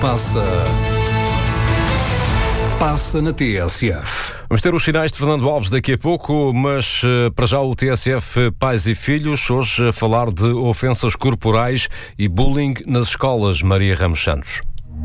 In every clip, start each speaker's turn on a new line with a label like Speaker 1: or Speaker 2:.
Speaker 1: Passa na TSF.
Speaker 2: Vamos ter os sinais de Fernando Alves daqui a pouco, mas para já o TSF Pais e Filhos, hoje a falar de ofensas corporais e bullying nas escolas. Maria Ramos Santos.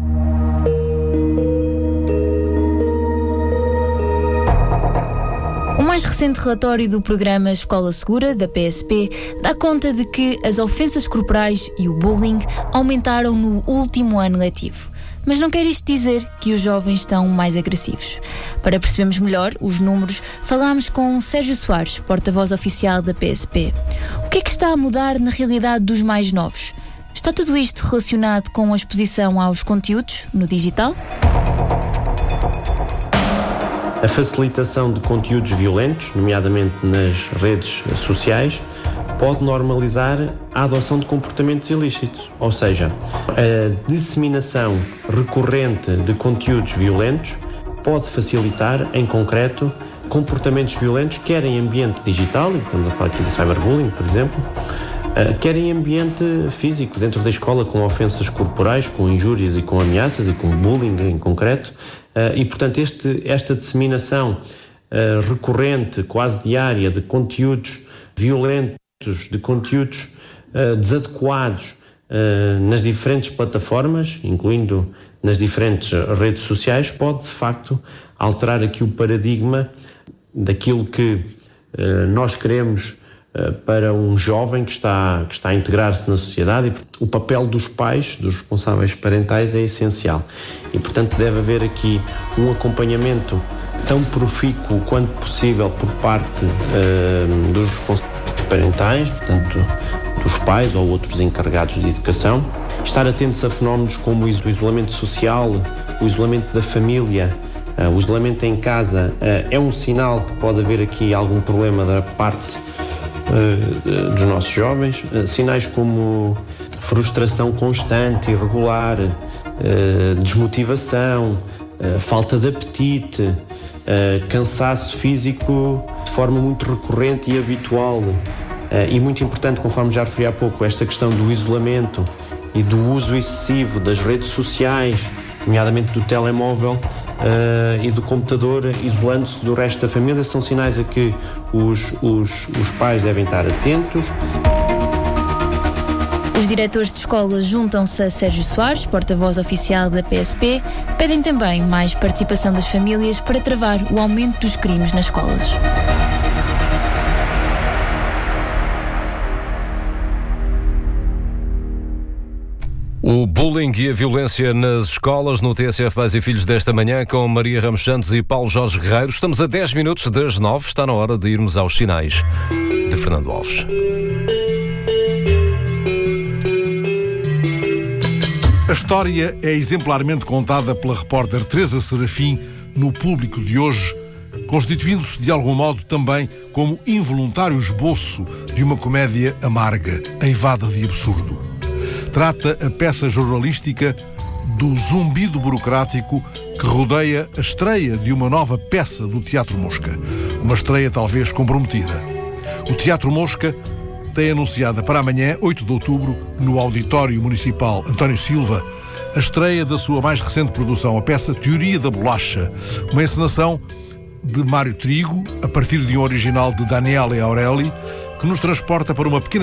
Speaker 3: O mais recente relatório do programa Escola Segura, da PSP, dá conta de que as ofensas corporais e o bullying aumentaram no último ano letivo. Mas não quer isto dizer que os jovens estão mais agressivos. Para percebermos melhor os números, falámos com Sérgio Soares, porta-voz oficial da PSP. O que é que está a mudar na realidade dos mais novos? Está tudo isto relacionado com a exposição aos conteúdos no digital?
Speaker 4: A facilitação de conteúdos violentos, nomeadamente nas redes sociais, pode normalizar a adoção de comportamentos ilícitos, ou seja, a disseminação recorrente de conteúdos violentos pode facilitar, em concreto, comportamentos violentos, quer em ambiente digital, e estamos a falar aqui de cyberbullying, por exemplo, quer em ambiente físico, dentro da escola, com ofensas corporais, com injúrias e com ameaças e com bullying em concreto, e portanto esta disseminação recorrente, quase diária, de conteúdos violentos, de conteúdos desadequados nas diferentes plataformas, incluindo nas diferentes redes sociais, pode de facto alterar aqui o paradigma daquilo que nós queremos para um jovem que está a integrar-se na sociedade. E o papel dos pais, dos responsáveis parentais, é essencial. E, portanto, deve haver aqui um acompanhamento tão profícuo quanto possível por parte dos responsáveis parentais, portanto, dos pais ou outros encarregados de educação. Estar atentos a fenómenos como o isolamento social, o isolamento da família, o isolamento em casa, é um sinal que pode haver aqui algum problema da parte dos nossos jovens. Sinais como frustração constante, irregular, desmotivação, falta de apetite, cansaço físico de forma muito recorrente e habitual. E muito importante, conforme já referi há pouco, esta questão do isolamento e do uso excessivo das redes sociais, nomeadamente do telemóvel e do computador, isolando-se do resto da família, são sinais a que os pais devem estar atentos.
Speaker 3: Os diretores de escolas juntam-se a Sérgio Soares, porta-voz oficial da PSP, pedem também mais participação das famílias para travar o aumento dos crimes nas escolas.
Speaker 2: O bullying e a violência nas escolas no TSF Pais e Filhos desta manhã com Maria Ramos Santos e Paulo Jorge Guerreiro. Estamos a 10 minutos das 9, está na hora de irmos aos sinais de Fernando Alves.
Speaker 5: A história é exemplarmente contada pela repórter Teresa Serafim no Público de hoje, constituindo-se de algum modo também como involuntário esboço de uma comédia amarga, eivada de absurdo. Trata a peça jornalística do zumbido burocrático que rodeia a estreia de uma nova peça do Teatro Mosca. Uma estreia talvez comprometida. O Teatro Mosca tem anunciada para amanhã, 8 de outubro, no Auditório Municipal António Silva, a estreia da sua mais recente produção, a peça Teoria da Bolacha, uma encenação de Mário Trigo, a partir de um original de Daniele Aureli, que nos transporta para uma pequena